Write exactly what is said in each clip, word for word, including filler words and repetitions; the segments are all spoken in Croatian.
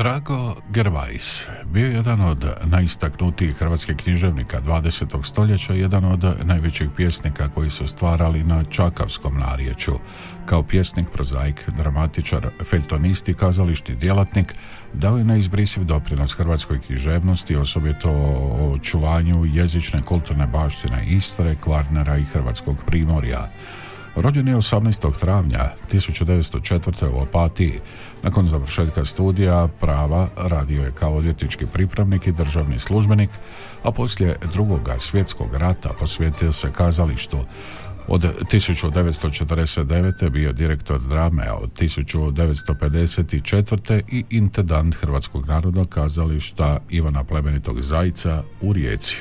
Drago Gervais bio je jedan od najistaknutijih hrvatskih književnika dvadesetog stoljeća i jedan od najvećih pjesnika koji su stvarali na čakavskom narječju. Kao pjesnik, prozaik, dramatičar, feljtonist i kazališni djelatnik dao je neizbrisiv doprinos hrvatskoj književnosti, osobito o očuvanju jezične kulturne baštine Istre, Kvarnera i Hrvatskog primorja. Rođen je osamnaestog travnja tisuću devetsto četvrte. u Opatiji. Nakon završetka studija prava radio je kao odvjetnički pripravnik i državni službenik, a poslije drugoga svjetskog rata posvetio se kazalištu. Od tisuću devetsto četrdeset devete. bio direktor drame, a od tisuću devetsto pedeset četvrte. i intendant Hrvatskog narodnog kazališta Ivana Plemenitog Zajca u Rijeci.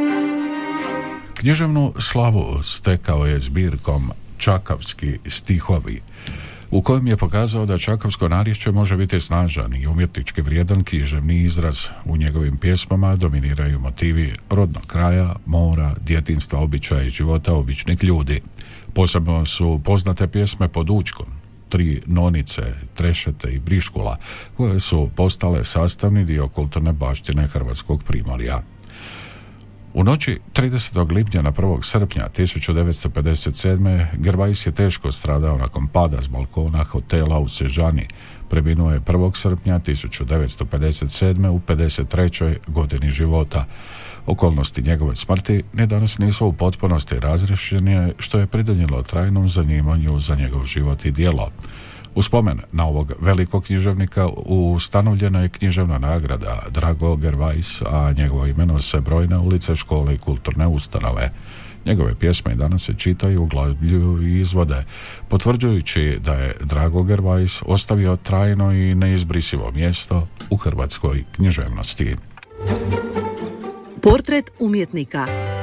Književnu slavu stekao je zbirkom Čakavski stihovi, u kojem je pokazao da čakavsko narječje može biti snažan i umjetnički vrijedan književni izraz. U njegovim pjesmama dominiraju motivi rodnog kraja, mora, djetinjstva, običaja i života običnih ljudi. Posebno su poznate pjesme pod Učkom, Tri nonice, Trešete i Briškula, koje su postale sastavni dio kulturne baštine Hrvatskog primorja. U noći tridesetog lipnja na prvog srpnja tisuću devetsto pedeset sedme. Gervais je teško stradao nakon pada s balkona hotela u Sežani. Preminuo je prvog srpnja tisuću devetsto pedeset sedme. u pedeset trećoj godini života. Okolnosti njegove smrti ni danas nisu u potpunosti razriješene, što je pridonijelo trajnom zanimanju za njegov život i djelo. U spomen na ovog velikog književnika ustanovljena je književna nagrada Drago Gervais, a njegovo ime nose brojne ulice, škole i kulturne ustanove. Njegove pjesme danas se čitaju, uglavljuju i izvode, potvrđujući da je Drago Gervais ostavio trajno i neizbrisivo mjesto u hrvatskoj književnosti. Portret umjetnika.